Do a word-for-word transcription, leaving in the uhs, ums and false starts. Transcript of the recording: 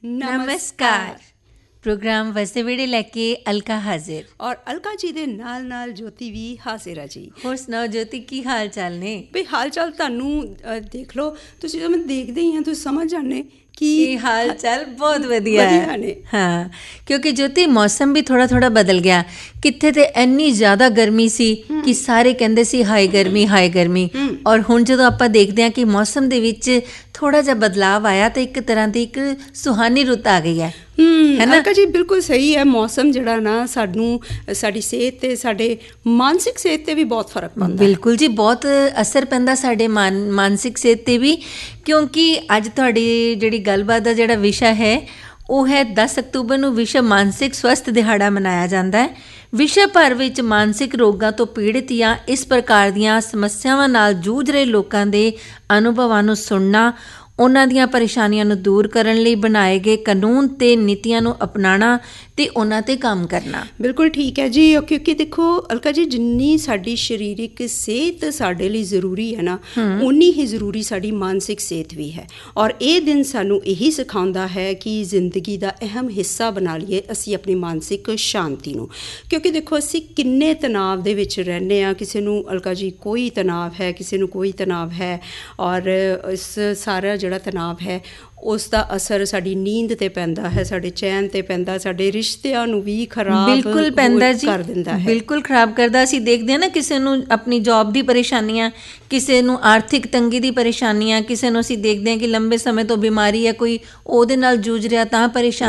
ਨਮਸਕਾਰ। ਪ੍ਰੋਗਰਾਮ ਵਸਦੇ ਵੇੜੇ ਲੈ ਕੇ ਅਲਕਾ ਹਾਜ਼ਰ ਔਰ ਅਲਕਾ ਜੀ ਦੇ ਨਾਲ ਨਾਲ ਜੋਤੀ ਵੀ ਹਾਜ਼ਰ ਆ ਜੀ। ਹੋਰ ਸੁਣਾਓ ਜੋਤੀ, ਕੀ ਹਾਲ ਚਾਲ ਨੇ? ਵੀ ਹਾਲ ਚਾਲ ਤੁਹਾਨੂੰ ਦੇਖ ਲਓ ਤੁਸੀਂ, ਜਦੋਂ ਮੈਂ ਦੇਖਦੇ ਹੀ ਹਾਂ ਤੁਸੀਂ ਸਮਝ ਜਾਂਦੇ ਕਿ ਹਾਲ ਚਾਲ ਬਹੁਤ ਵਧੀਆ ਹੈ। ਹਾਂ, ਕਿਉਂਕਿ ਜੋਤੀ ਮੌਸਮ ਵੀ ਥੋੜ੍ਹਾ ਥੋੜ੍ਹਾ ਬਦਲ ਗਿਆ। ਕਿੱਥੇ ਤੇ ਇੰਨੀ ਜ਼ਿਆਦਾ ਗਰਮੀ ਸੀ ਕਿ ਸਾਰੇ ਕਹਿੰਦੇ ਸੀ ਹਾਏ ਗਰਮੀ ਹਾਏ ਗਰਮੀ, ਔਰ ਹੁਣ ਜਦੋਂ ਆਪਾਂ ਦੇਖਦੇ ਹਾਂ ਕਿ ਮੌਸਮ ਦੇ ਵਿੱਚ ਥੋੜ੍ਹਾ ਜਿਹਾ ਬਦਲਾਵ ਆਇਆ ਤਾਂ ਇੱਕ ਤਰ੍ਹਾਂ ਦੀ ਇੱਕ ਸੁਹਾਨੀ ਰੁੱਤ ਆ ਗਈ ਹੈ। ਅਲਕਾ ਜੀ ਬਿਲਕੁਲ ਸਹੀ ਹੈ। ਮੌਸਮ ਜਿਹੜਾ ਨਾ ਸਾਨੂੰ ਸਾਡੀ ਸਿਹਤ 'ਤੇ, ਸਾਡੇ ਮਾਨਸਿਕ ਸਿਹਤ 'ਤੇ ਵੀ ਬਹੁਤ ਫਰਕ ਪੈਂਦਾ। ਬਿਲਕੁਲ ਜੀ, ਬਹੁਤ ਅਸਰ ਪੈਂਦਾ ਸਾਡੇ ਮਾਨ ਮਾਨਸਿਕ ਸਿਹਤ 'ਤੇ ਵੀ। ਕਿਉਂਕਿ ਅੱਜ ਤੁਹਾਡੀ ਜਿਹੜੀ ਗੱਲਬਾਤ ਦਾ ਜਿਹੜਾ ਵਿਸ਼ਾ ਹੈ ਉਹ ਹੈ ਦਸ ਅਕਤੂਬਰ ਨੂੰ ਵਿਸ਼ਵ ਮਾਨਸਿਕ ਸਵਸਥ ਦਿਹਾੜਾ ਮਨਾਇਆ ਜਾਂਦਾ ਹੈ। ਵਿਸ਼ਵ ਭਰ ਵਿੱਚ ਮਾਨਸਿਕ ਰੋਗਾਂ ਤੋਂ ਪੀੜਿਤ ਜਾਂ ਇਸ ਪ੍ਰਕਾਰ ਦੀਆਂ ਸਮੱਸਿਆਵਾਂ ਨਾਲ ਜੂਝ ਰਹੇ ਲੋਕਾਂ ਦੇ ਅਨੁਭਵਾਂ ਨੂੰ ਸੁਣਨਾ, ਉਹਨਾਂ ਦੀਆਂ ਪਰੇਸ਼ਾਨੀਆਂ ਨੂੰ ਦੂਰ ਕਰਨ ਲਈ ਬਣਾਏ ਗਏ ਕਾਨੂੰਨ ਅਤੇ ਨੀਤੀਆਂ ਨੂੰ ਅਪਣਾਉਣਾ ਅਤੇ ਉਹਨਾਂ 'ਤੇ ਕੰਮ ਕਰਨਾ। ਬਿਲਕੁਲ ਠੀਕ ਹੈ ਜੀ। ਕਿਉਂਕਿ ਦੇਖੋ ਅਲਕਾ ਜੀ, ਜਿੰਨੀ ਸਾਡੀ ਸਰੀਰਕ ਸਿਹਤ ਸਾਡੇ ਲਈ ਜ਼ਰੂਰੀ ਹੈ ਨਾ, ਓਨੀ ਹੀ ਜ਼ਰੂਰੀ ਸਾਡੀ ਮਾਨਸਿਕ ਸਿਹਤ ਵੀ ਹੈ। ਔਰ ਇਹ ਦਿਨ ਸਾਨੂੰ ਇਹੀ ਸਿਖਾਉਂਦਾ ਹੈ ਕਿ ਜ਼ਿੰਦਗੀ ਦਾ ਅਹਿਮ ਹਿੱਸਾ ਬਣਾ ਲਈਏ ਅਸੀਂ ਆਪਣੀ ਮਾਨਸਿਕ ਸ਼ਾਂਤੀ ਨੂੰ। ਕਿਉਂਕਿ ਦੇਖੋ ਅਸੀਂ ਕਿੰਨੇ ਤਣਾਅ ਦੇ ਵਿੱਚ ਰਹਿੰਦੇ ਹਾਂ। ਕਿਸੇ ਨੂੰ ਅਲਕਾ ਜੀ ਕੋਈ ਤਣਾਅ ਹੈ, ਕਿਸੇ ਨੂੰ ਕੋਈ ਤਣਾਅ ਹੈ, ਔਰ ਇਸ ਸਾਰਾ ਜਿਹੜਾ ਤਣਾਅ ਹੈ ਉਸ ਦਾ ਅਸਰ ਸਾਡੀ ਨੀਂਦ 'ਤੇ ਪੈਂਦਾ ਹੈ, ਸਾਡੇ ਚੈਨ 'ਤੇ ਪੈਂਦਾ, ਸਾਡੇ ਰਿਸ਼ਤਿਆਂ ਨੂੰ ਵੀ ਖਰਾਬ ਬਿਲਕੁਲ ਪੈਂਦਾ ਜੀ, ਕਰ ਦਿੰਦਾ ਹੈ। ਬਿਲਕੁਲ ਖਰਾਬ ਕਰਦਾ। ਅਸੀਂ ਦੇਖਦੇ ਹਾਂ ਨਾ, ਕਿਸੇ ਨੂੰ ਆਪਣੀ ਜੋਬ ਦੀ ਪਰੇਸ਼ਾਨੀਆਂ, ਕਿਸੇ ਨੂੰ ਆਰਥਿਕ ਤੰਗੀ ਦੀ ਪਰੇਸ਼ਾਨੀਆਂ, ਕਿਸੇ ਨੂੰ ਅਸੀਂ ਦੇਖਦੇ ਹਾਂ ਕਿ ਲੰਬੇ ਸਮੇਂ ਤੋਂ ਬਿਮਾਰੀ ਹੈ, ਕੋਈ ਉਹਦੇ ਨਾਲ ਜੂਝ ਰਿਹਾ ਤਾਂ ਪਰੇਸ਼ਾਨ